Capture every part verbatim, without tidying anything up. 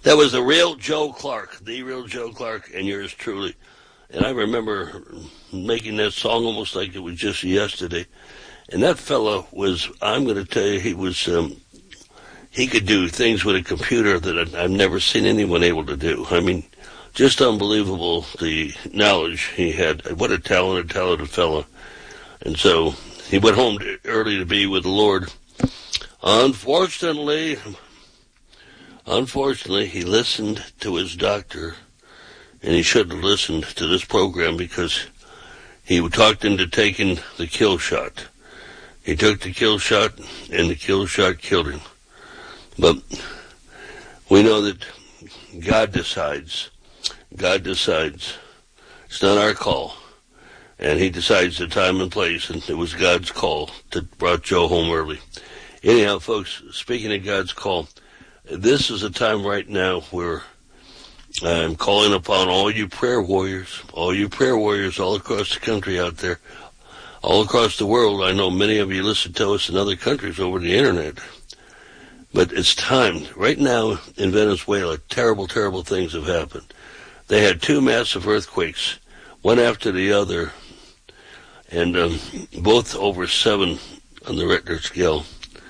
That was the real Joe Clark, the real Joe Clark, and yours truly. And I remember making that song almost like it was just yesterday. And that fellow was, I'm going to tell you, he was, um, he could do things with a computer that I've never seen anyone able to do. I mean, just unbelievable, the knowledge he had. What a talented, talented fellow. And so he went home early to be with the Lord. Unfortunately, unfortunately, he listened to his doctor, and he shouldn't have listened to this program because he talked into taking the kill shot. He took the kill shot, and the kill shot killed him. But we know that God decides. God decides. It's not our call. And he decides the time and place, and it was God's call that brought Joe home early. Anyhow, folks, speaking of God's call, this is a time right now where I'm calling upon all you prayer warriors, all you prayer warriors all across the country out there, all across the world. I know many of you listen to us in other countries over the internet. But it's time. Right now in Venezuela, terrible, terrible things have happened. They had two massive earthquakes, one after the other, and um, both over seven on the Richter scale.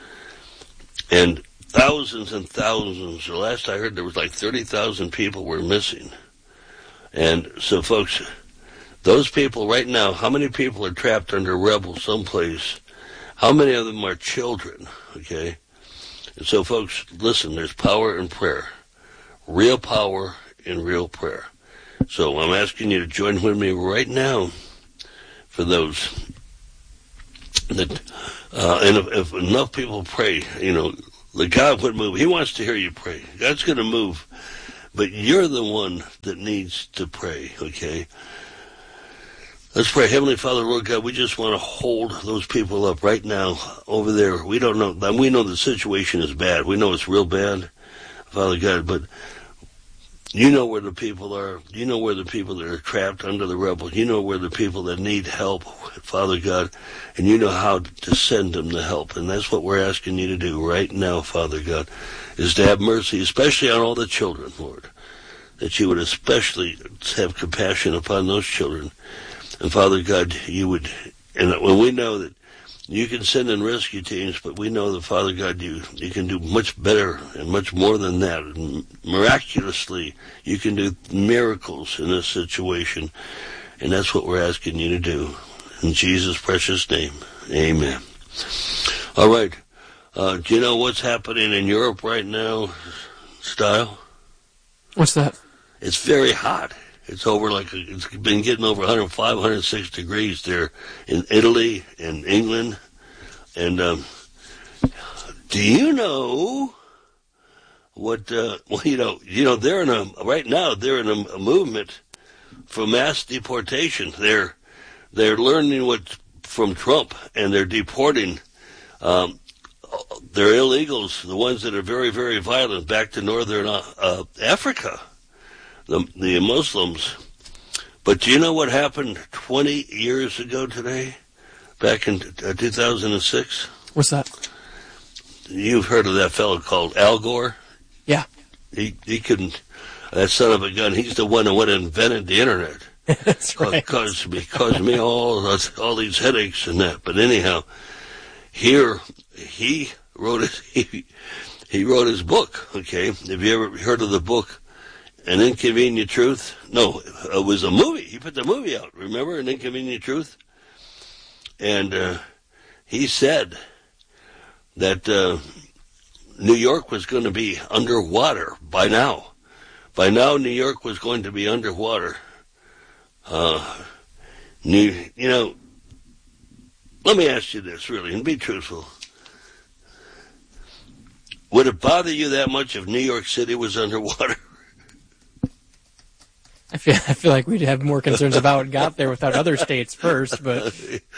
And thousands and thousands, the last I heard there was like thirty thousand people were missing. And so, folks, those people right now, how many people are trapped under rebel someplace? How many of them are children, okay? And so, folks, listen, there's power in prayer. Real power in real prayer. So I'm asking you to join with me right now for those that, uh, and if, if enough people pray, you know, the God would move. He wants to hear you pray. God's going to move. But you're the one that needs to pray, okay? Let's pray. Heavenly Father, Lord God, we just want to hold those people up right now over there. We don't know. We know the situation is bad. We know it's real bad, Father God, but you know where the people are. You know where the people that are trapped under the rebels. You know where the people that need help, Father God, and you know how to send them the help. And that's what we're asking you to do right now, Father God, is to have mercy, especially on all the children, Lord, that you would especially have compassion upon those children. And Father God, you would, and when we know that you can send in rescue teams, but we know that, Father God, you, you can do much better and much more than that. And miraculously, you can do miracles in this situation. And that's what we're asking you to do. In Jesus' precious name, amen. All right. Uh, do you know what's happening in Europe right now, Style? What's that? It's very hot. It's over like, it's been getting over one hundred five, one hundred six degrees there in Italy and England. And um, do you know what, uh, well, you know, you know, they're in a, right now, they're in a, a movement for mass deportation. They're, they're learning what from Trump, and they're deporting, um, their illegals, the ones that are very, very violent, back to northern uh, uh, Africa. The, the Muslims. But do you know what happened twenty years ago today, back in uh, two thousand six? What's that? You've heard of that fellow called Al Gore? Yeah. He he couldn't, that son of a gun, he's the one who invented the internet. That's right. Caused me, caused me all, all these headaches and that. But anyhow, here, he wrote his, he, he wrote his book, okay? Have you ever heard of the book An Inconvenient Truth? No, it was a movie. He put the movie out. Remember An Inconvenient Truth? And uh, he said that uh, New York was going to be underwater by now. By now, New York was going to be underwater. Uh, New, you know, let me ask you this, really, and be truthful. Would it bother you that much if New York City was underwater? I feel I feel like we'd have more concerns about how it got there without other states first, but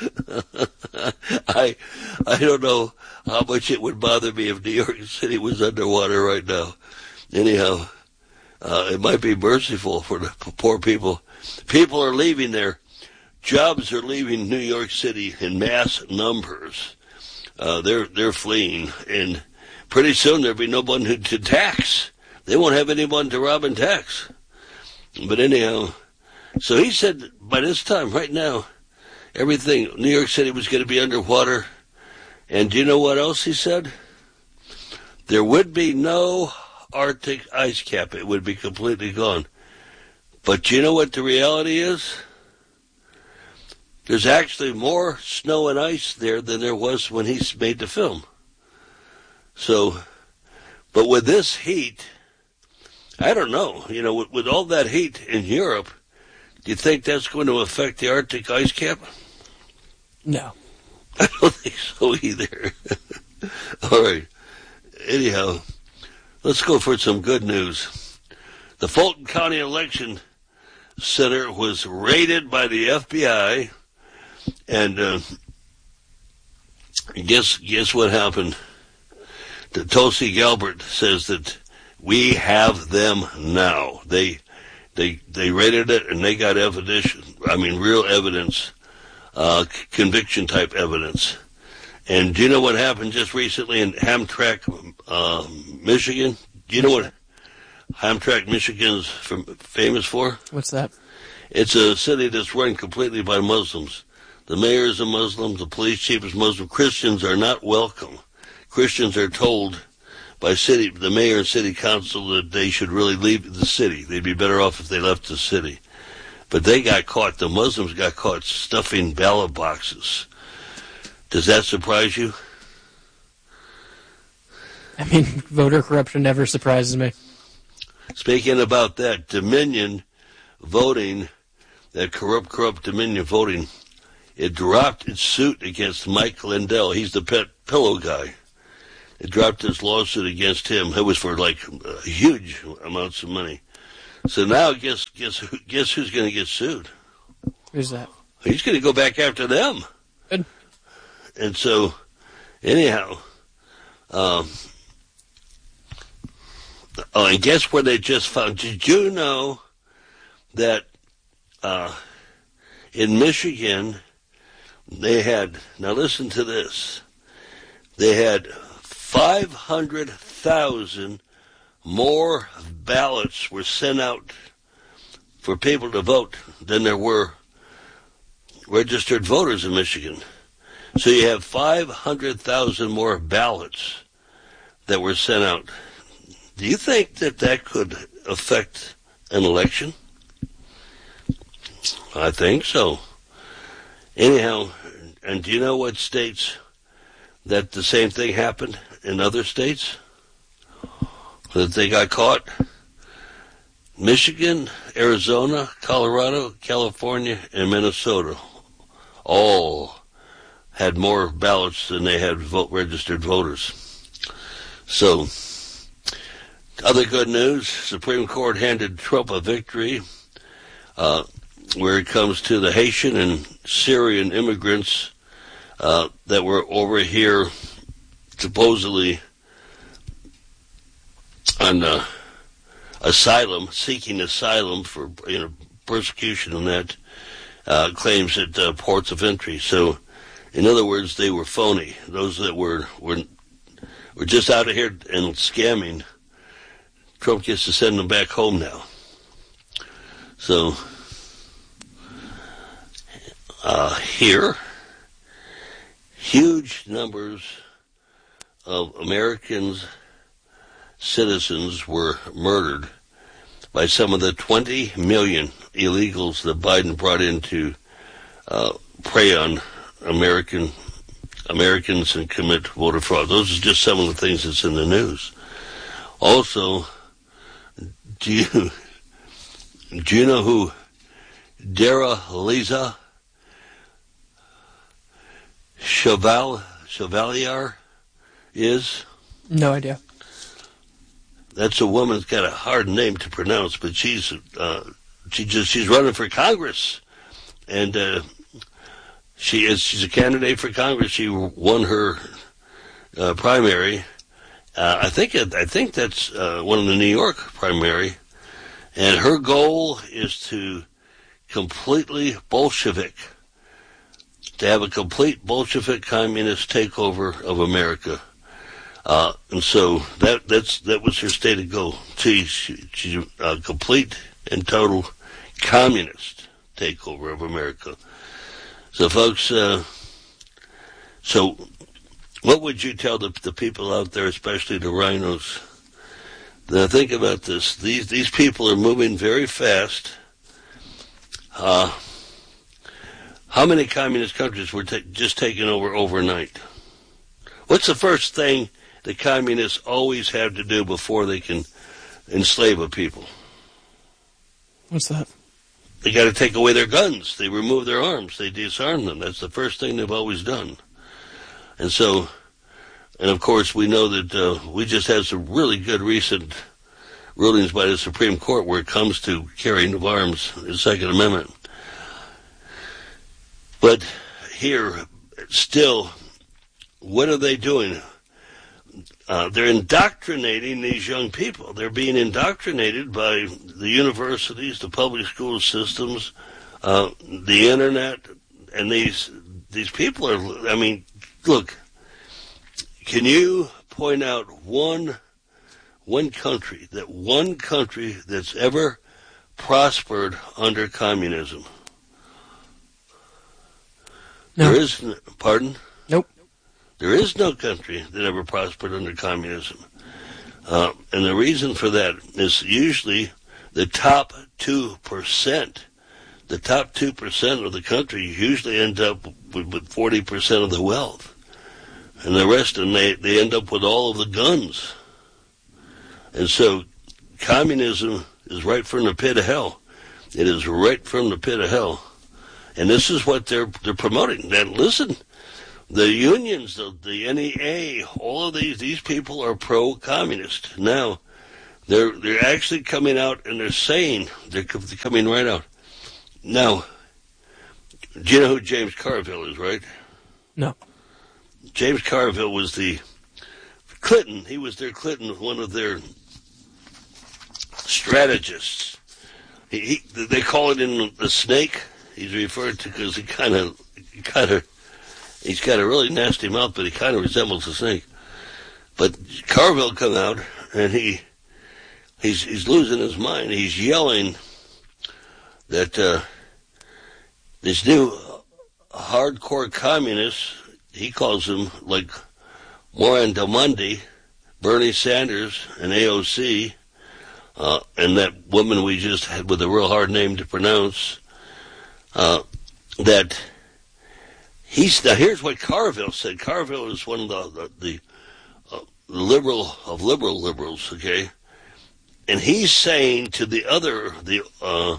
I I don't know how much it would bother me if New York City was underwater right now. Anyhow, uh, it might be merciful for the poor people. People are leaving there. Jobs are leaving New York City in mass numbers. Uh, they're they're fleeing, and pretty soon there'll be no one who to tax. they won't have anyone to rob and tax. But anyhow, so he said by this time, right now, everything, New York City was going to be underwater. And do you know what else he said? There would be no Arctic ice cap. It would be completely gone. But do you know what the reality is? There's actually more snow and ice there than there was when he made the film. So, but with this heat, I don't know, you know, with, with all that heat in Europe, do you think that's going to affect the Arctic ice cap? No. I don't think so either. All right. Anyhow, let's go for some good news. The Fulton County Election Center was raided by the F B I, and uh, guess guess what happened? The Tulsi Gabbard says that we have them now. They they they raided it, and they got evidence. I mean, real evidence. Uh, conviction type evidence. And do you know what happened just recently in Hamtramck, uh, Michigan? Do you know what Hamtramck, Michigan's from, famous for? What's that? It's a city that's run completely by Muslims. The mayor is a Muslim, the police chief is Muslim. Christians are not welcome. Christians are told by city, the mayor and city council that they should really leave the city. They'd be better off if they left the city. But they got caught, the Muslims got caught stuffing ballot boxes. Does that surprise you? I mean, voter corruption never surprises me. Speaking about that, Dominion voting, that corrupt, corrupt Dominion voting, it dropped its suit against Mike Lindell. He's the pet pillow guy. It dropped its lawsuit against him. It was for like uh, huge amounts of money. So now, guess guess who, guess who's going to get sued? Who's that? He's going to go back after them. Good. And so, anyhow, um, oh, and guess where they just found? Did you know that uh, in Michigan they had? Now listen to this. They had five hundred thousand. More ballots were sent out for people to vote than there were registered voters in Michigan. So you have five hundred thousand more ballots that were sent out. Do you think that that could affect an election? I think so. Anyhow, and do you know what states that the same thing happened in other states? That they got caught? Michigan, Arizona, Colorado, California, and Minnesota all had more ballots than they had vote registered voters. So, other good news, Supreme Court handed Trump a victory uh, where it comes to the Haitian and Syrian immigrants uh, that were over here supposedly on uh, asylum, seeking asylum for you know persecution and that, uh, claims at uh, ports of entry. So, in other words, they were phony. Those that were were were just out of here and scamming. Trump gets to send them back home now. So, uh, here, huge numbers of Americans, citizens were murdered by some of the twenty million illegals that Biden brought in to uh, prey on American Americans and commit voter fraud. Those are just some of the things that's in the news. Also, do you do you know who Dara Liza Cheval Chevalier is? No idea. That's a woman that's got a hard name to pronounce, but she's uh, she just she's running for Congress, and uh, she is she's a candidate for Congress. She won her uh, primary. Uh, I think it, I think that's uh, one of the New York primary, and her goal is to completely Bolshevik, to have a complete Bolshevik communist takeover of America. Uh, and so that that's that was her stated goal. She, she, she's a complete and total communist takeover of America. So, folks, uh, so what would you tell the, the people out there, especially the rhinos? Now, think about this. These these people are moving very fast. Uh, how many communist countries were ta- just taken over overnight? What's the first thing the communists always have to do before they can enslave a people? What's that? They got to take away their guns. They remove their arms. They disarm them. That's the first thing they've always done. And so, and of course, we know that uh, we just had some really good recent rulings by the Supreme Court where it comes to carrying of arms, the Second Amendment. But here, still, what are they doing? Uh, they're indoctrinating these young people. They're being indoctrinated by the universities, the public school systems, uh, the internet, and these these people are, I mean, look, can you point out one one country, that one country that's ever prospered under communism? No. There is, pardon? Nope. There is no country that ever prospered under communism. Uh, and the reason for that is usually the top two percent. The top two percent of the country usually end up with, with forty percent of the wealth. And the rest, and they, they end up with all of the guns. And so communism is right from the pit of hell. It is right from the pit of hell. And this is what they're they're promoting. And listen, the unions, the, the N E A, all of these these people are pro-communist. Now, they're they're actually coming out and they're saying, they're coming right out. Now, do you know who James Carville is, right? No. James Carville was the Clinton. He was their Clinton, one of their strategists. He, he they call it in the snake. He's referred to because he kind of, kind of, he's got a really nasty mouth, but he kind of resembles a snake. But Carville come out and he, he's he's losing his mind. He's yelling that uh, this new hardcore communists, he calls them like Moran Delmonte, Bernie Sanders, and A O C, uh, and that woman we just had with a real hard name to pronounce. Uh, that he's now. Here's what Carville said. Carville is one of the the, the uh, liberal of liberal liberals. Okay, and he's saying to the other the uh,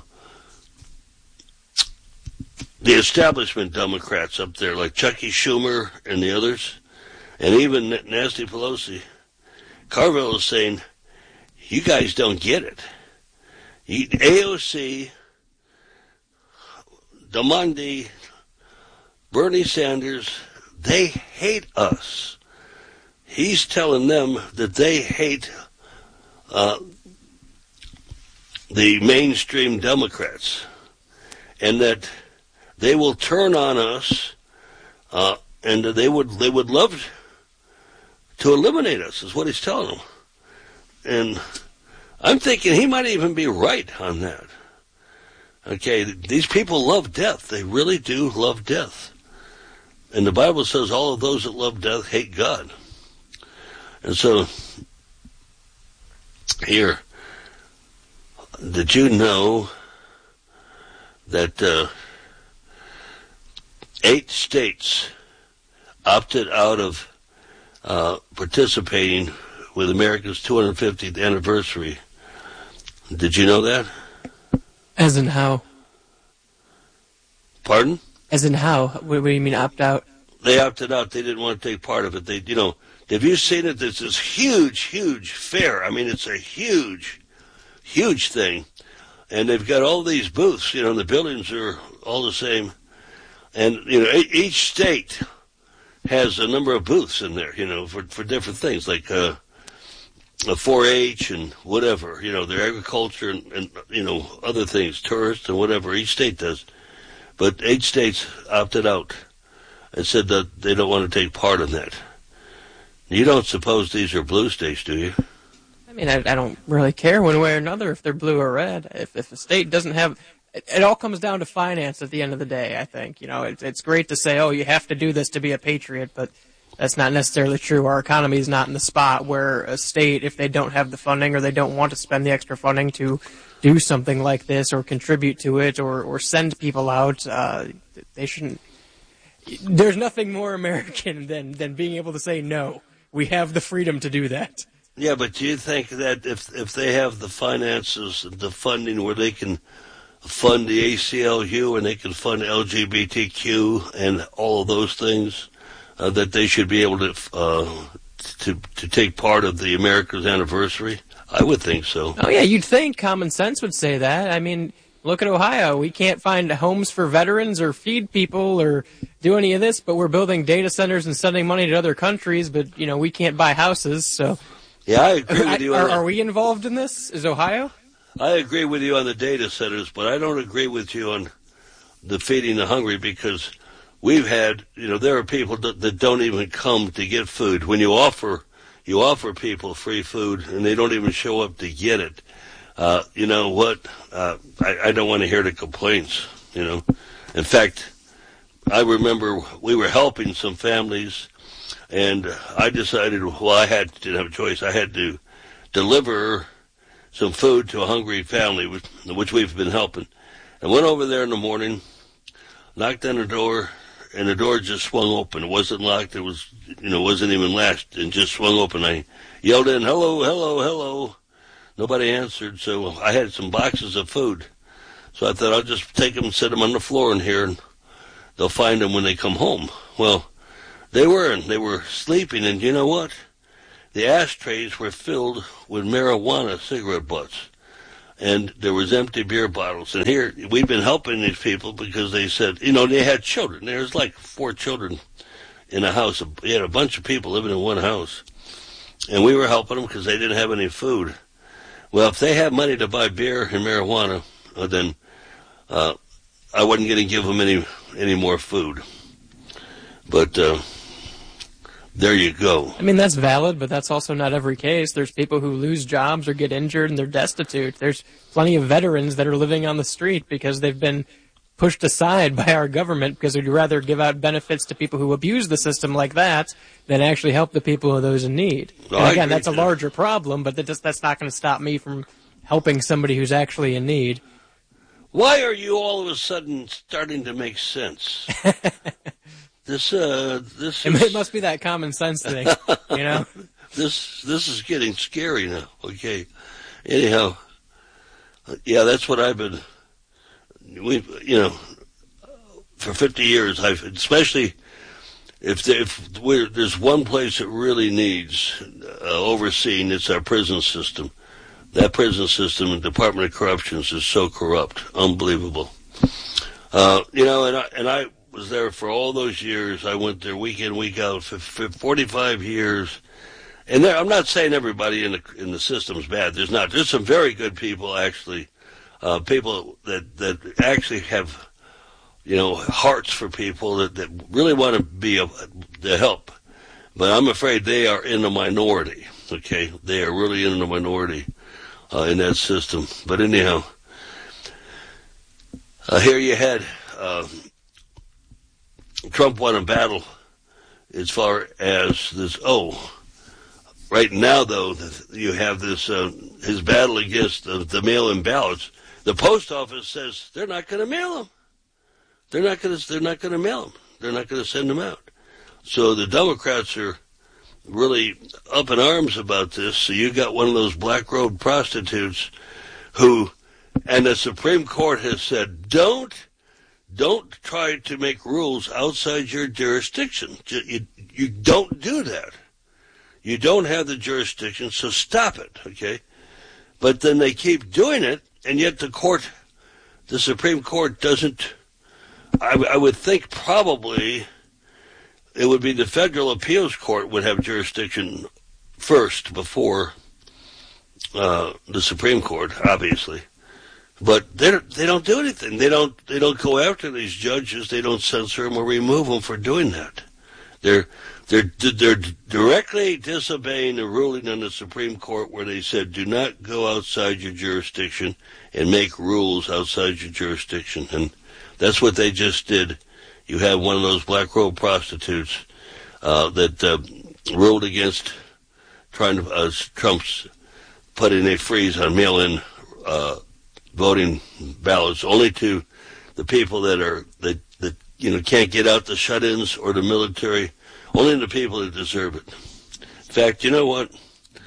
the establishment Democrats up there, like Chucky Schumer and the others, and even Nancy Pelosi. Carville is saying, "You guys don't get it. You, A O C." Delmonte, Bernie Sanders, they hate us. He's telling them that they hate uh, the mainstream Democrats and that they will turn on us uh, and that they would they would love to eliminate us, is what he's telling them. And I'm thinking he might even be right on that. Okay, these people love death. They really do love death. And the Bible says all of those that love death hate God. And so, here, did you know that uh, eight states opted out of uh, participating with America's two hundred fiftieth anniversary? Did you know that? As in how? Pardon? As in how? What, what do you mean opt out? They opted out. They didn't want to take part of it. They, you know, have you seen it? There's this huge, huge fair. I mean, it's a huge, huge thing. And they've got all these booths, you know, and the buildings are all the same. And, you know, each state has a number of booths in there, you know, for, for different things, like uh, a four H and whatever, you know, their agriculture and, and, you know, other things, tourists and whatever, each state does. But eight states opted out and said that they don't want to take part in that. You don't suppose these are blue states, do you? I mean, I, I don't really care one way or another if they're blue or red. If if a state doesn't have, it, it all comes down to finance at the end of the day. I think you know it, it's great to say, oh, you have to do this to be a patriot, but that's not necessarily true. Our economy is not in the spot where a state, if they don't have the funding or they don't want to spend the extra funding to do something like this or contribute to it or or send people out, uh, they shouldn't. There's nothing more American than than being able to say no. We have the freedom to do that. Yeah, but do you think that if if they have the finances, the funding where they can fund the A C L U and they can fund L G B T Q and all of those things, uh, that they should be able to uh, to to take part of the America's anniversary? I would think so. Oh yeah, you'd think common sense would say that. I mean, look at Ohio. We can't find homes for veterans or feed people or do any of this, but we're building data centers and sending money to other countries. But you know, we can't buy houses, so. Yeah, I agree with you. Are, are we involved in this? Is Ohio? I agree with you on the data centers, but I don't agree with you on the feeding the hungry because we've had, you know, there are people that, that don't even come to get food. When you offer, you offer people free food and they don't even show up to get it. Uh, you know what? Uh, I, I don't want to hear the complaints, you know. In fact, I remember we were helping some families. And I decided, well, I had didn't have a choice. I had to deliver some food to a hungry family, which, which we've been helping. I went over there in the morning, knocked on the door, and the door just swung open. It wasn't locked. It was, you know, wasn't even latched, and just swung open. I yelled in, "Hello, hello, hello." Nobody answered, so I had some boxes of food. So I thought I'll just take them and set them on the floor in here, and they'll find them when they come home. Well. They weren't. They were sleeping, and you know what? The ashtrays were filled with marijuana cigarette butts, and there was empty beer bottles. And here, we've been helping these people because they said, you know, they had children. There was like four children in a house. They had a bunch of people living in one house, and we were helping them because they didn't have any food. Well, if they had money to buy beer and marijuana, uh, then uh, I wasn't going to give them any any more food. But uh, there you go. I mean, that's valid, but that's also not every case. There's people who lose jobs or get injured and they're destitute. There's plenty of veterans that are living on the street because they've been pushed aside by our government because we'd rather give out benefits to people who abuse the system like that than actually help the people who are those in need. Well, and again, that's a larger problem, but that just, that's not going to stop me from helping somebody who's actually in need. Why are you all of a sudden starting to make sense? This, uh, this is... It must be that common sense thing, you know? this, this is getting scary now, okay? Anyhow, yeah, that's what I've been, we, you know, for fifty years, I've, especially if, there, if we're, there's one place that really needs uh, overseeing, it's our prison system. That prison system and Department of Corrections is so corrupt, unbelievable. Uh, you know, and I, and I, was there for all those years. I went there week in, week out for, for forty-five years. And there, I'm not saying everybody in the in the system's bad. There's not. There's some very good people, actually, uh, people that, that actually have, you know, hearts for people that, that really want to be a, to help. But I'm afraid they are in the minority, okay? They are really in the minority uh, in that system. But anyhow, uh, here you had... Uh, Trump won a battle as far as this, oh, right now, though, you have this, uh, his battle against the, the mail-in ballots. The post office says they're not going to mail them. They're not going to, they're not going to mail them. They're not going to send them out. So the Democrats are really up in arms about this. So you got one of those black-robed prostitutes who, and the Supreme Court has said, don't Don't try to make rules outside your jurisdiction. You, you don't do that. You don't have the jurisdiction, so stop it, okay? But then they keep doing it, and yet the court, the Supreme Court doesn't, I, I would think probably it would be the Federal Appeals Court would have jurisdiction first before uh, the Supreme Court, obviously. But they they don't do anything. They don't they don't go after these judges. They don't censor them or remove them for doing that. They're they're they're directly disobeying the ruling on the Supreme Court where they said do not go outside your jurisdiction and make rules outside your jurisdiction, and that's what they just did. You have one of those black robe prostitutes uh, that uh, ruled against trying to uh, Trump's putting a freeze on mail-in uh, voting ballots only to the people that are that that you know can't get out, the shut-ins or the military. Only the people that deserve it. In fact, you know what?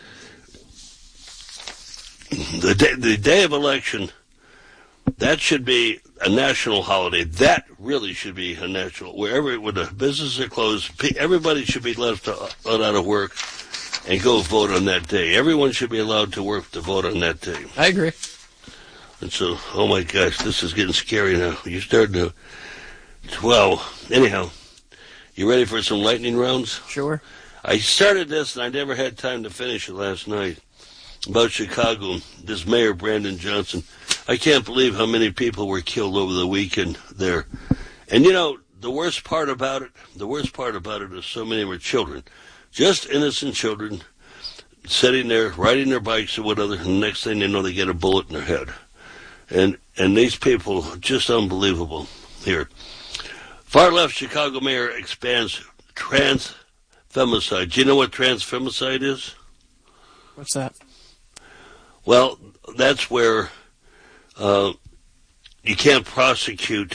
The day, the day of election, that should be a national holiday. That really should be a national. Wherever when the businesses are closed, everybody should be left let out of work and go vote on that day. Everyone should be allowed to work to vote on that day. I agree. And so, oh my gosh, this is getting scary now. You're starting to. Well, anyhow. You ready for some lightning rounds? Sure. I started this, and I never had time to finish it last night, about Chicago, this mayor, Brandon Johnson. I can't believe how many people were killed over the weekend there. And, you know, the worst part about it, the worst part about it is so many were children. Just innocent children sitting there, riding their bikes or whatever, and the next thing they know, they get a bullet in their head. And, and these people, just unbelievable here. Far-left Chicago mayor expands trans femicide. Do you know what trans femicide is? What's that? Well, that's where uh, you can't prosecute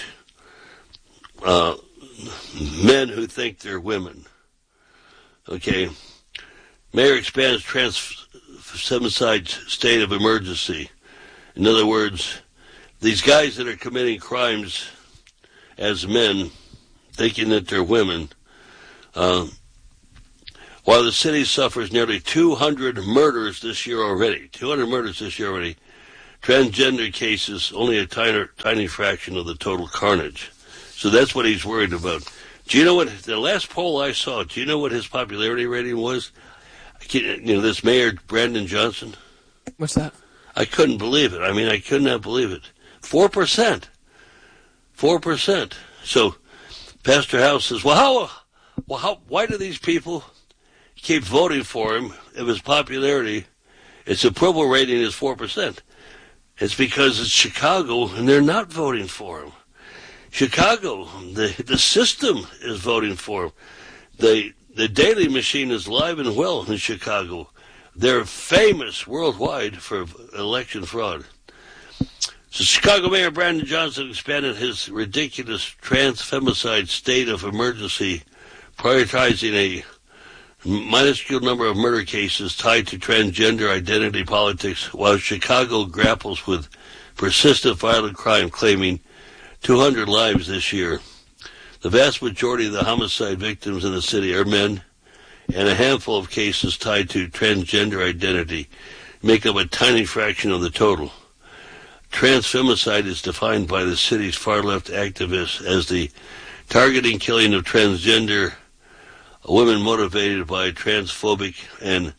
uh, men who think they're women. Okay? Mayor expands trans femicide state of emergency. In other words, these guys that are committing crimes as men, thinking that they're women, uh, while the city suffers nearly two hundred murders this year already, two hundred murders this year already, transgender cases only a tiny, tiny fraction of the total carnage. So that's what he's worried about. Do you know what, the last poll I saw, do you know what his popularity rating was? I can't, you know, this mayor, Brandon Johnson? What's that? I couldn't believe it. I mean, I could not believe it. Four percent. Four percent. So Pastor House says, well, how, well, how, why do these people keep voting for him if his popularity, its approval rating is four percent? It's because it's Chicago and they're not voting for him. Chicago, the the system is voting for him. The, the Daily Machine is live and well in Chicago. They're famous worldwide for election fraud. So Chicago Mayor Brandon Johnson expanded his ridiculous trans femicide state of emergency, prioritizing a minuscule number of murder cases tied to transgender identity politics, while Chicago grapples with persistent violent crime, claiming two hundred lives this year. The vast majority of the homicide victims in the city are men, and a handful of cases tied to transgender identity make up a tiny fraction of the total. Transfemicide is defined by the city's far-left activists as the targeting killing of transgender women motivated by transphobic and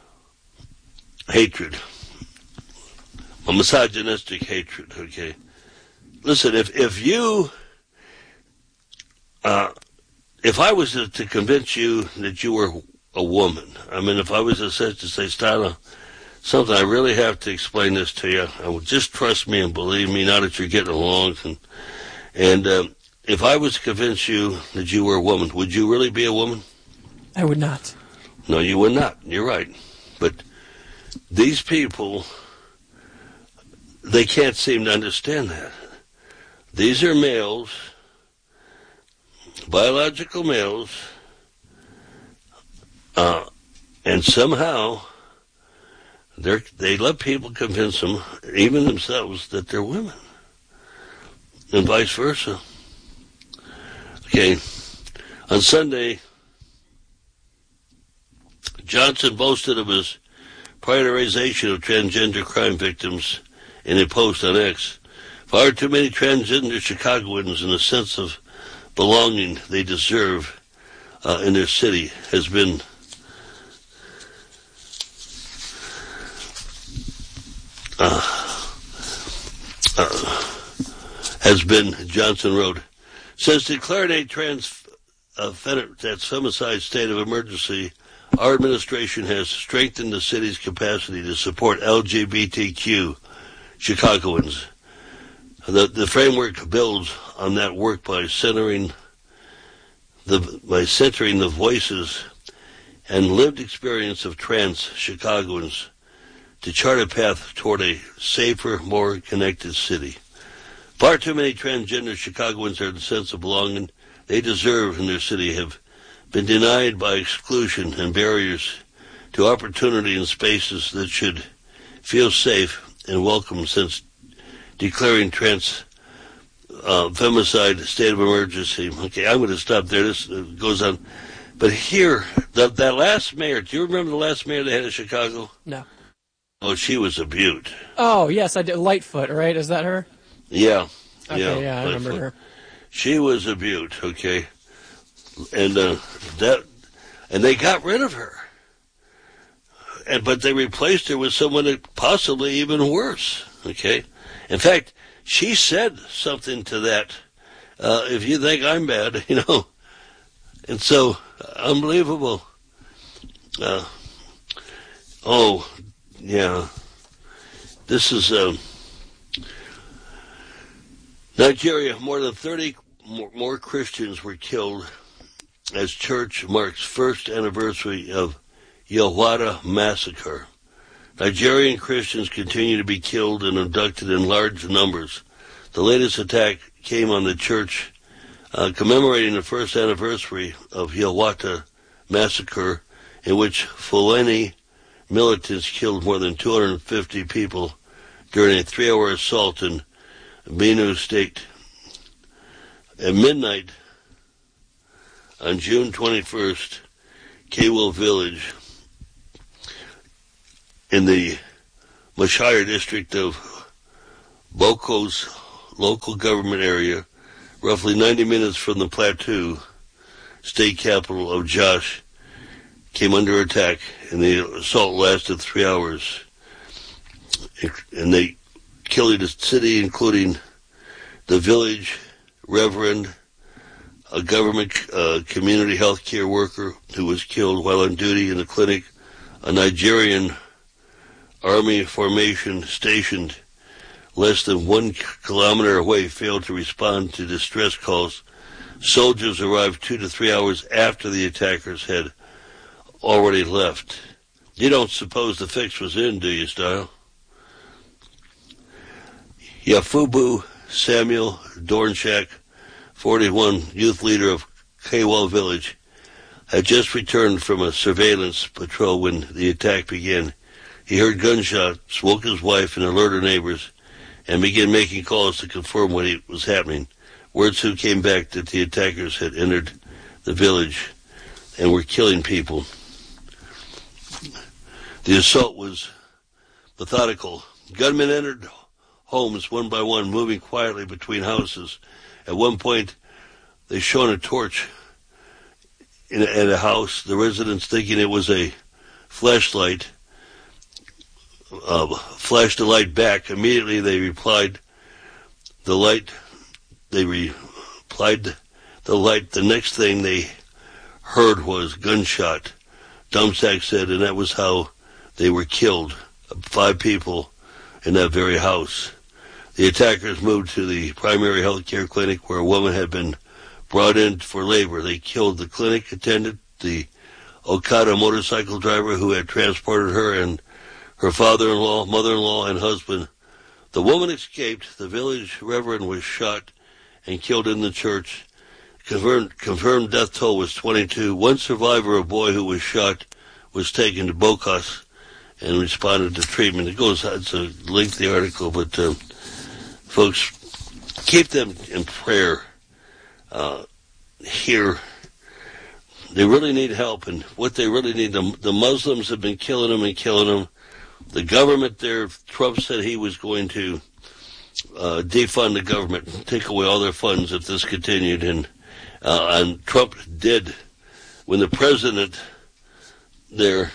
hatred, a misogynistic hatred, okay? Listen, if, if you, uh, if I was to, to convince you that you were a woman, I mean, if I was to say, to say, Stana, something, I really have to explain this to you. I would just trust me and believe me now that you're getting along. And, and um, if I was to convince you that you were a woman, would you really be a woman? I would not. No, you would not. You're right. But these people, they can't seem to understand that. These are males, biological males, uh, and somehow They're, they let people convince them, even themselves, that they're women. And vice versa. Okay. On Sunday, Johnson boasted of his prioritization of transgender crime victims in a post on X. Far too many transgender Chicagoans in a sense of belonging they deserve uh, in their city has been Uh, uh, has been, Johnson wrote, since declaring a trans uh, that femicide state of emergency, our administration has strengthened the city's capacity to support L G B T Q Chicagoans. The, the framework builds on that work by centering the by centering the voices and lived experience of trans Chicagoans to chart a path toward a safer, more connected city. Far too many transgender Chicagoans are the sense of belonging they deserve in their city have been denied by exclusion and barriers to opportunity in spaces that should feel safe and welcome since declaring trans uh, femicide state of emergency. Okay, I'm going to stop there. This uh, goes on. But here, the, that last mayor, do you remember the last mayor they had in Chicago? No. Oh, she was a beaut. Oh, yes, I did. Lightfoot, right? Is that her? Yeah. Okay, yeah, yeah I remember Lightfoot. her. She was a beaut, okay? And uh, that, and they got rid of her. And but they replaced her with someone that possibly even worse, okay? In fact, she said something to that, uh, if you think I'm bad, you know. And so, unbelievable. Uh, oh, yeah. This is um, Nigeria. More than thirty more, more Christians were killed as church marks first anniversary of Yawata massacre. Nigerian Christians continue to be killed and abducted in large numbers. The latest attack came on the church uh, commemorating the first anniversary of Yawata massacre, in which Fulani militants killed more than two hundred fifty people during a three-hour assault in Benue State. At midnight on June twenty-first, Kaywell Village in the Mashire district of Boko's local government area, roughly ninety minutes from the Plateau state capital of Jos, came under attack, and the assault lasted three hours. And they killed the city, including the village reverend, a government uh, community health care worker who was killed while on duty in the clinic, a Nigerian army formation stationed less than one kilometer away failed to respond to distress calls. Soldiers arrived two to three hours after the attackers had already left. You don't suppose the fix was in, do you, Style? Yafubu Samuel Dornchak, forty-one, youth leader of Kaywell Village, had just returned from a surveillance patrol when the attack began. He heard gunshots, woke his wife and alerted neighbors, and began making calls to confirm what was happening. Word soon came back that the attackers had entered the village and were killing people. The assault was methodical. Gunmen entered homes one by one, moving quietly between houses. At one point, they shone a torch in a, at a house, the residents thinking it was a flashlight, uh, flashed the light back. Immediately they replied the light, they replied the light. The next thing they heard was gunshot, Dumsack said, and that was how they were killed, five people in that very house. The attackers moved to the primary health care clinic where a woman had been brought in for labor. They killed the clinic attendant, the Okada motorcycle driver who had transported her, and her father-in-law, mother-in-law, and husband. The woman escaped. The village reverend was shot and killed in the church. Confirmed, confirmed death toll was twenty-two. One survivor, a boy who was shot, was taken to Bokos and responded to treatment. It goes, it's a lengthy article, but uh, folks, keep them in prayer. Uh, here, they really need help, and what they really need, the, the Muslims have been killing them and killing them. The government there, Trump said he was going to uh, defund the government, take away all their funds if this continued, and uh, and Trump did. When the president there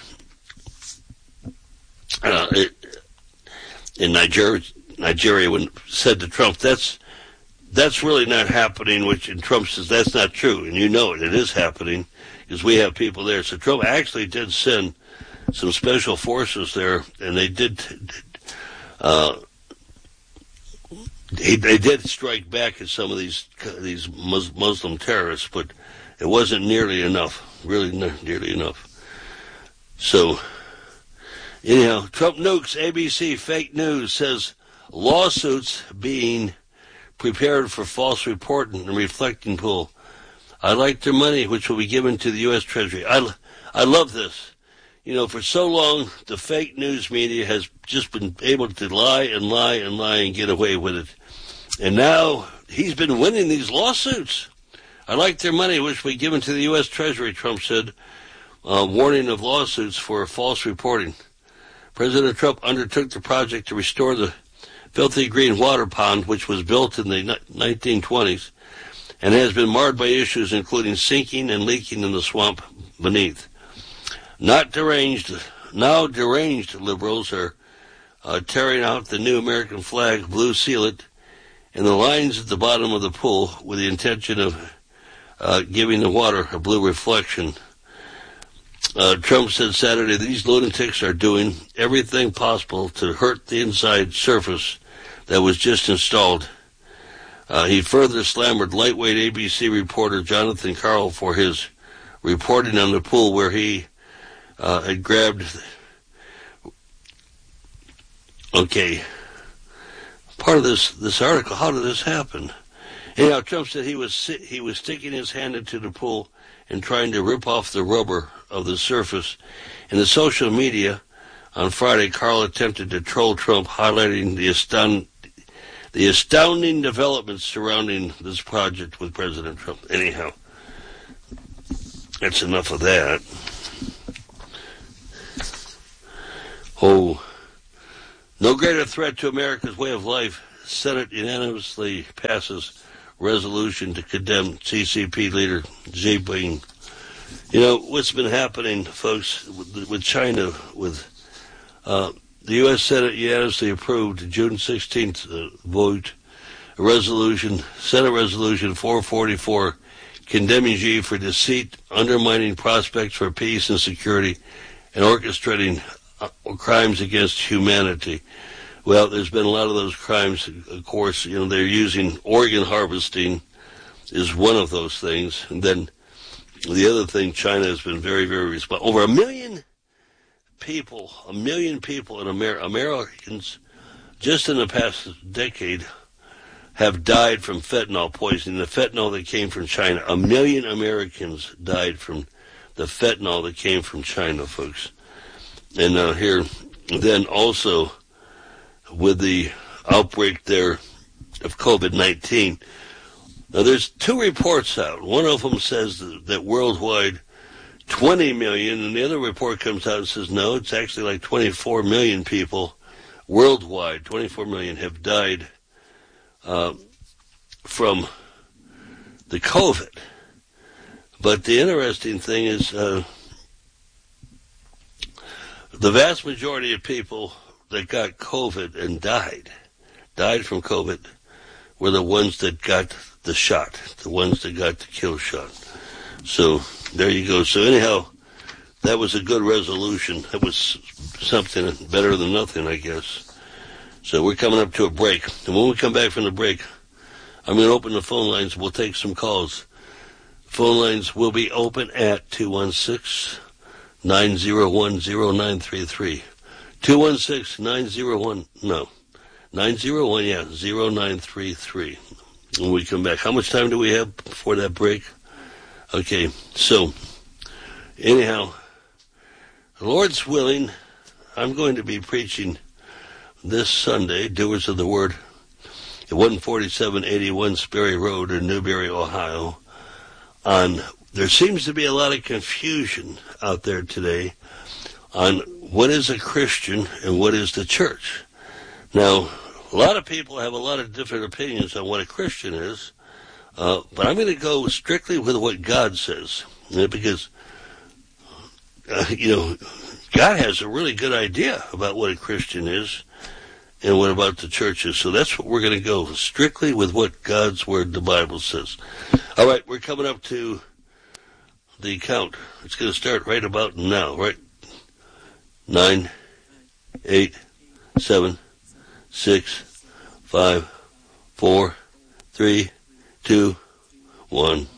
uh, it, in Nigeria, Nigeria, when said to Trump, "That's that's really not happening, which and Trump says that's not true, and you know it. It is happening because we have people there. So Trump actually did send some special forces there, and they did uh, they, they did strike back at some of these these Muslim terrorists, but it wasn't nearly enough, really not nearly enough. So, anyhow, Trump nukes A B C fake news, says lawsuits being prepared for false reporting and reflecting pool. I like their money, which will be given to the U S Treasury. I, I love this. You know, for so long, the fake news media has just been able to lie and lie and lie and get away with it. And now he's been winning these lawsuits. I like their money, which will be given to the U S Treasury, Trump said, uh, warning of lawsuits for false reporting. President Trump undertook the project to restore the filthy green water pond, which was built in the nineteen twenties, and has been marred by issues including sinking and leaking in the swamp beneath. Not deranged, now deranged liberals are uh, tearing out the new American flag, blue sealant, and the lines at the bottom of the pool with the intention of uh, giving the water a blue reflection. Uh, Trump said Saturday these lunatics are doing everything possible to hurt the inside surface that was just installed. Uh, he further slammered lightweight A B C reporter Jonathan Karl for his reporting on the pool where he uh, had grabbed... Okay, part of this, this article, how did this happen? Anyhow, Trump said he was he was sticking his hand into the pool and trying to rip off the rubber of the surface. In the social media on Friday, Karl attempted to troll Trump, highlighting the astound, the astounding developments surrounding this project with President Trump. Anyhow, that's enough of that. Oh, no greater threat to America's way of life. Senate unanimously passes resolution to condemn C C P leader Xi Jinping. You know, what's been happening, folks, with, with China, with uh, the U S Senate unanimously approved the June sixteenth uh, vote, a resolution, Senate Resolution four forty-four, condemning Xi for deceit, undermining prospects for peace and security, and orchestrating uh, crimes against humanity. Well, there's been a lot of those crimes. Of course, you know, they're using organ harvesting is one of those things. And then the other thing, China has been very, very responsible. Over a million people, a million people in Amer- Americans, just in the past decade, have died from fentanyl poisoning. The fentanyl that came from China. A million Americans died from the fentanyl that came from China, folks. And uh, here, then also, with the outbreak there of COVID nineteen. Now, there's two reports out. One of them says that, that worldwide twenty million, and the other report comes out and says, no, it's actually like twenty-four million people worldwide, twenty-four million have died uh, from the COVID. But the interesting thing is uh, the vast majority of people that got COVID and died, died from COVID, were the ones that got the shot, the ones that got the kill shot. So there you go. So anyhow, that was a good resolution. That was something better than nothing, I guess. So we're coming up to a break. And when we come back from the break, I'm going to open the phone lines. We'll take some calls. Phone lines will be open at two one six, nine zero one, zero nine three three. two one six, nine zero one, no, nine zero one, yeah, zero nine three three. When we come back, how much time do we have before that break? Okay, so, anyhow, the Lord's willing, I'm going to be preaching this Sunday, Doers of the Word, at one forty-seven eighty-one Sperry Road in Newberry, Ohio, on, there seems to be a lot of confusion out there today on what is a Christian and what is the church. Now, a lot of people have a lot of different opinions on what a Christian is, uh, but I'm going to go strictly with what God says, you know, because, uh, you know, God has a really good idea about what a Christian is, And what about the churches? So that's what we're going to go, strictly with what God's Word, the Bible, says. All right, we're coming up to the count. It's going to start right about now, right? Nine, eight, seven, six, five, four, three, two, one.